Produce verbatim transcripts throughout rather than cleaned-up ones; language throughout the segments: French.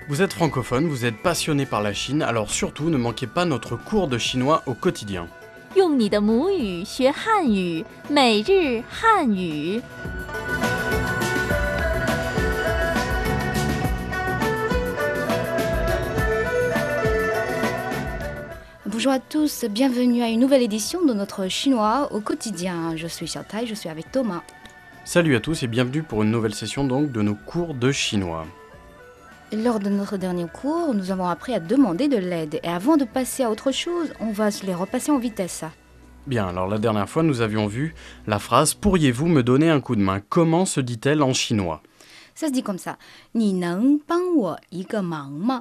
Vous êtes francophone, vous êtes passionné par la Chine, alors surtout ne manquez pas notre cours de chinois au quotidien. 用你的母语学汉语，每日汉语。 Bonjour à tous, bienvenue à une nouvelle édition de notre chinois au quotidien. Je suis Xiaotai, je suis avec Thomas. Salut à tous et bienvenue pour une nouvelle session donc de nos cours de chinois. Lors de notre dernier cours, nous avons appris à demander de l'aide. Et avant de passer à autre chose, on va se les repasser en vitesse. Bien, alors la dernière fois nous avions vu la phrase « Pourriez-vous me donner un coup de main ?» Comment se dit-elle en chinois? Ça se dit comme ça. 你能帮我一个忙吗?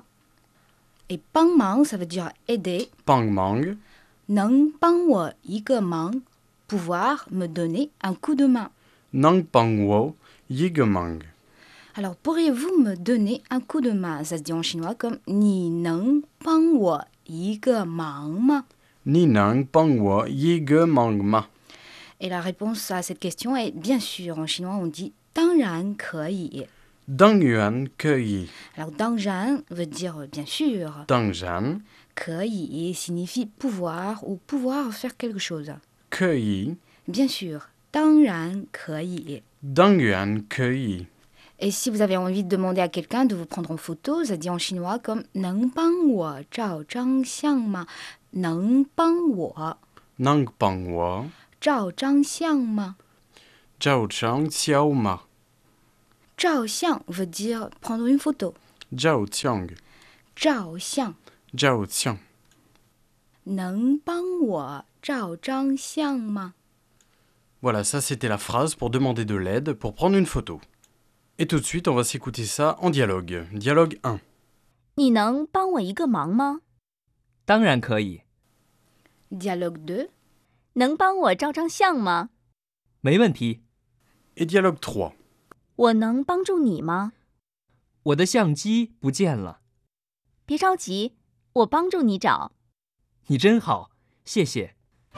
Et 帮忙, ça veut dire aider. Pang mang, 能帮我一个忙, pouvoir me donner un coup de main. nang pang wo, yigemang. Alors, pourriez-vous me donner un coup de main? Ça se dit en chinois comme 你能帮我一个忙吗? Ni nang pang wo, yigemang ma. Et la réponse à cette question est bien sûr. En chinois, on dit 当然可以. Dang yuan ke yi. Alors, 当然 veut dire bien sûr. Dang jan, 可以 signifie pouvoir ou pouvoir faire quelque chose. ke yi. Bien sûr, 当然可以. Dang yuan ke yi. Et si vous avez envie de demander à quelqu'un de vous prendre en photo, ça dit en chinois comme 能帮我照张相吗? 能帮我 Nang pang wo, 照张相吗? jiao chang xiao ma. 照相 veut dire prendre une photo. Jiao qiang, 照相 jiao qiang. 能帮我照张相吗? Voilà, ça c'était la phrase pour demander de l'aide pour prendre une photo. Et tout de suite, on va s'écouter ça en dialogue. Dialogue un. 你能帮我一个忙吗？ 当然可以， Dialogue deux. 能帮我照张相吗？ 没问题。 Et dialogue trois. 我能帮助你吗？ 我的相机不见了， 别着急，我帮助你找。 你真好，谢谢。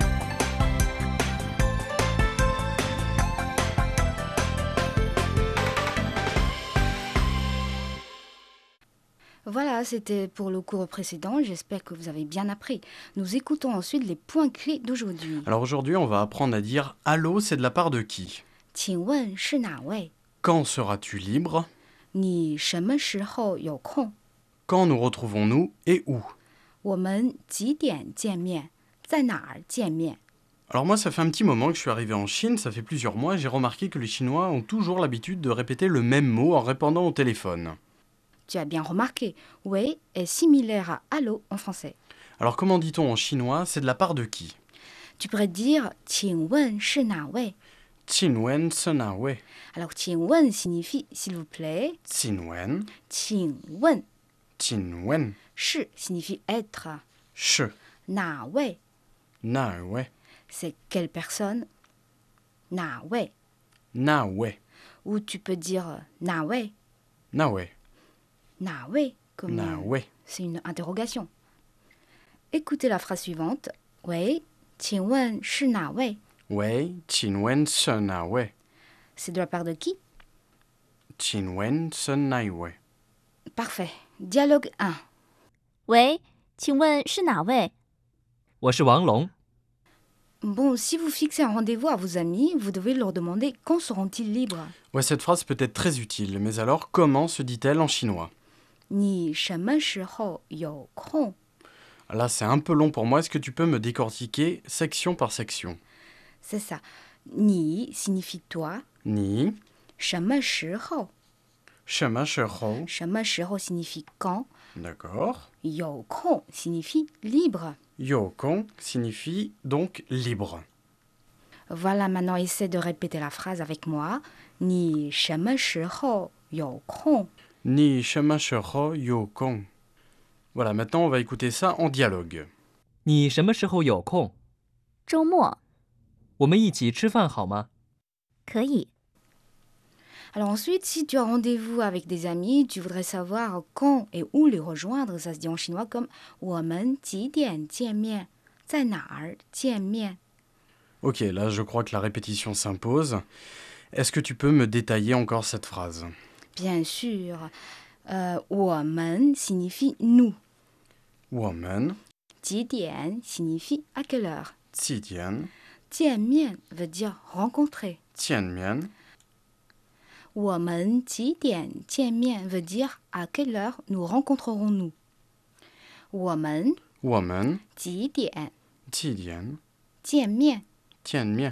Voilà, c'était pour le cours précédent. J'espère que vous avez bien appris. Nous écoutons ensuite les points clés d'aujourd'hui. Alors aujourd'hui, on va apprendre à dire « Allô, c'est de la part de qui ?» 请问是哪位? Quand seras-tu libre? 你什么时候有空? Quand nous retrouvons-nous et où? 我们几点见面? 在哪儿见面? Alors moi, ça fait un petit moment que je suis arrivé en Chine, ça fait plusieurs mois, et j'ai remarqué que les Chinois ont toujours l'habitude de répéter le même mot en répondant au téléphone. Tu as bien remarqué, oui est similaire à allô en français. Alors comment dit-on en chinois « c'est de la part de qui » Tu pourrais dire 请问是哪位? Qinwen senawe. Alors 请问 signifie s'il vous plaît. Qinwen, 请问 Qinwen, 是 signifie être. shi, 哪位 nawe, c'est quelle personne? 哪位 nawe, Ou tu peux dire 哪位 nawe, 哪位 comme nawe. c'est une interrogation. Écoutez la phrase suivante. Oui, 请问是哪位? Wei, Qinwen senawe, C'est de la part de qui? Qinwen senaiwe. Parfait. Dialogue un. 喂，请问是哪位？ 我是王龙， Bon, si vous fixez un rendez-vous à vos amis, vous devez leur demander quand seront-ils libres. Ouais, cette phrase peut être très utile, mais alors comment se dit-elle en chinois? 你什么时候有空? Là, c'est un peu long pour moi, est-ce que tu peux me décortiquer section par section? C'est ça. 你 signifie toi. Ni, 什么时候? shema shero, 什么时候 signifie quand. d'accord. 有空 signifie libre. Yokong signifie donc libre. Voilà, maintenant essaie de répéter la phrase avec moi. 你什么时候有空? Ni shema shero yokong. Voilà, maintenant on va écouter ça en dialogue. 你什么时候有空？ 周末我们一起吃饭好吗？ 可以。 Alors ensuite, si tu as rendez-vous avec des amis, tu voudrais savoir quand et où les rejoindre. Ça se dit en chinois comme 我们几点见面? 在哪儿见面? Ok, là je crois que la répétition s'impose. Est-ce que tu peux me détailler encore cette phrase? Bien sûr. Euh, 我们 signifie nous. 我们几点 signifie à quelle heure. 几点见面 veut dire rencontrer. 见面我们几点见面 veut dire à quelle heure nous rencontrerons-nous. 我们我们几点几点见面见面